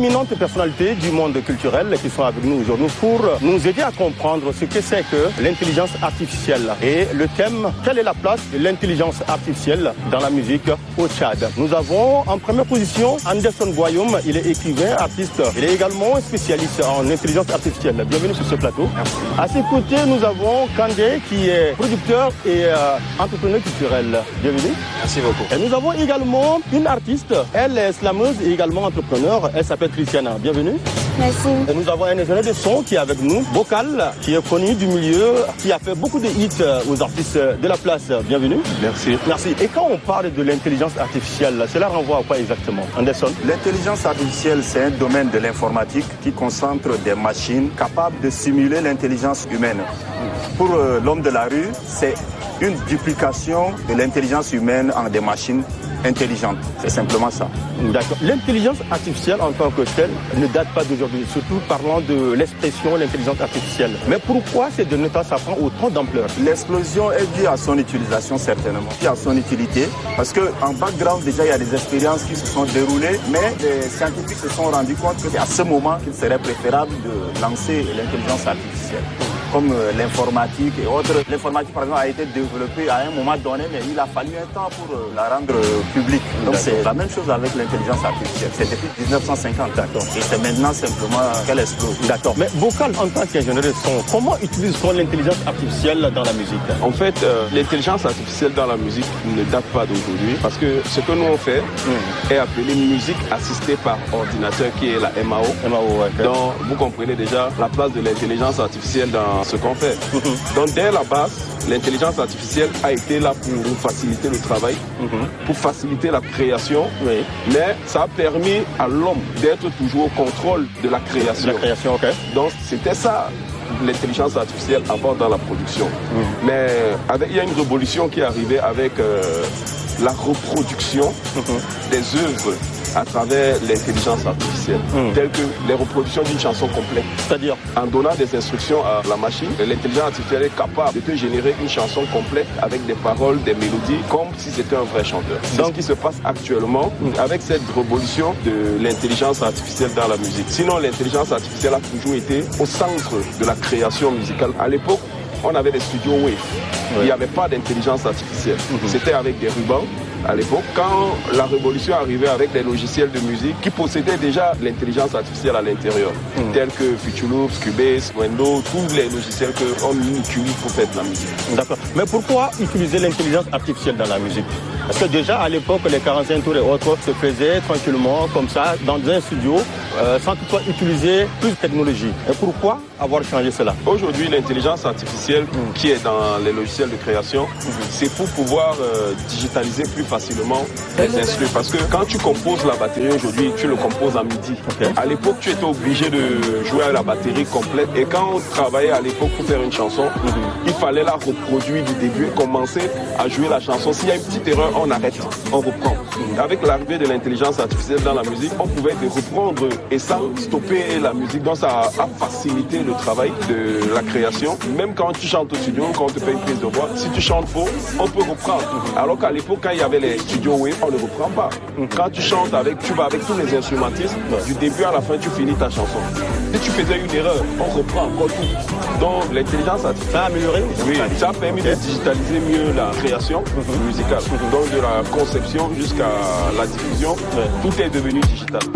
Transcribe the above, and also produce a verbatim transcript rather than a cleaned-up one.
d'éminentes personnalités du monde culturel qui sont avec nous aujourd'hui pour nous aider à comprendre ce que c'est que l'intelligence artificielle. Et le thème, quelle est la place de l'intelligence artificielle dans la musique au Tchad? Nous avons en première position Anderson Guayum, il est écrivain, artiste. Il est également spécialiste en intelligence artificielle. Bienvenue sur ce plateau. Merci. À ses côtés, nous avons Kandé qui est producteur et euh, entrepreneur culturel. Bienvenue. Merci beaucoup. Et nous avons également une artiste, elle est slameuse et également entrepreneur. Elle s'appelle Christiana. Bienvenue. Merci. Et nous avons un ingénieur de son qui est avec nous, Vocal, qui est connu du milieu, qui a fait beaucoup de hits aux artistes de la place. Bienvenue. Merci. Merci. Et quand on parle de l'intelligence artificielle, cela renvoie à quoi exactement, Anderson? L'intelligence artificielle, c'est un domaine de l'informatique qui concentre des machines capables de simuler l'intelligence humaine. Pour euh, l'homme de la rue, c'est une duplication de l'intelligence humaine en des machines intelligentes. C'est simplement ça. D'accord. L'intelligence artificielle en tant que telle ne date pas d'aujourd'hui, surtout parlant de l'expression l'intelligence artificielle. Mais pourquoi ces derniers temps ça prend autant d'ampleur? L'explosion est due à son utilisation certainement, due à son utilité, parce qu'en background déjà il y a des expériences qui se sont déroulées, mais les scientifiques se sont rendus compte qu'à ce moment qu'il serait préférable de lancer l'intelligence artificielle. Comme euh, l'informatique et autres. L'informatique, par exemple, a été développée à un moment donné, mais il a fallu un temps pour euh, la rendre euh, publique. Donc c'est la même chose avec l'intelligence artificielle. C'est depuis mille neuf cent cinquante. D'accord. Et c'est maintenant simplement qu'elle explose. D'accord. Mais Vocal, en tant qu'ingénieur de son, comment utilise-t-on l'intelligence artificielle dans la musique? En fait, euh, l'intelligence artificielle dans la musique ne date pas d'aujourd'hui, parce que ce que nous on fait mmh. est appelé musique assistée par ordinateur, qui est la M A O. M A O, ouais. Donc vous comprenez déjà la place de l'intelligence artificielle dans ce qu'on fait. Mm-hmm. Donc dès la base, l'intelligence artificielle a été là pour nous faciliter le travail, mm-hmm. pour faciliter la création, oui. mais ça a permis à l'homme d'être toujours au contrôle de la création. La création, ok. Donc c'était ça l'intelligence artificielle apporte dans la production. Mm-hmm. Mais avec, il y a une révolution qui est arrivée avec euh, la reproduction mm-hmm. des œuvres à travers l'intelligence artificielle, mmh. telles que les reproductions d'une chanson complète. C'est-à-dire, en donnant des instructions à la machine, l'intelligence artificielle est capable de te générer une chanson complète avec des paroles, des mélodies, comme si c'était un vrai chanteur. C'est ce qui se passe actuellement mmh. avec cette révolution de l'intelligence artificielle dans la musique. Sinon, l'intelligence artificielle a toujours été au centre de la création musicale. À l'époque, on avait des studios Wave. Oui. Il n'y avait pas d'intelligence artificielle. Mmh. C'était avec des rubans. À l'époque, quand la révolution arrivait avec des logiciels de musique qui possédaient déjà l'intelligence artificielle à l'intérieur, mmh. tels que Fruity Loops, Cubase, Wendo, tous les logiciels qu'on utilise pour faire de la musique. D'accord. Mais pourquoi utiliser l'intelligence artificielle dans la musique? Parce que déjà à l'époque, les quarante-cinq tours et autres se faisaient tranquillement, comme ça, dans un studio, euh, sans toutefois utiliser plus de technologie. Et pourquoi avoir changé cela? Aujourd'hui, l'intelligence artificielle mmh. qui est dans les logiciels de création, mmh. c'est pour pouvoir euh, digitaliser plus facilement les instruments. Parce que quand tu composes la batterie aujourd'hui, tu le composes à midi. Okay. À l'époque, tu étais obligé de jouer à la batterie complète. Et quand on travaillait à l'époque pour faire une chanson, mmh. il fallait la reproduire du début, commencer à jouer la chanson. S'il y a une petite erreur, on arrête, on reprend. Mmh. Avec l'arrivée de l'intelligence artificielle dans la musique, on pouvait te reprendre et sans stopper la musique. Donc ça a facilité le travail de la création. Même quand tu chantes au studio, quand on te fait une prise de voix, si tu chantes faux, on peut reprendre. Mmh. Alors qu'à l'époque, quand il y avait les studios Wave, on ne reprend pas. Mmh. Quand tu chantes avec, tu vas avec tous les instrumentistes, ouais. du début à la fin, tu finis ta chanson. Si tu faisais une erreur, on reprend encore tout. Donc l'intelligence artificielle a amélioré. Oui, ça a permis okay. de digitaliser mieux la création mmh. musicale. Mmh. Donc de la conception jusqu'à la diffusion, ouais. tout est devenu digital.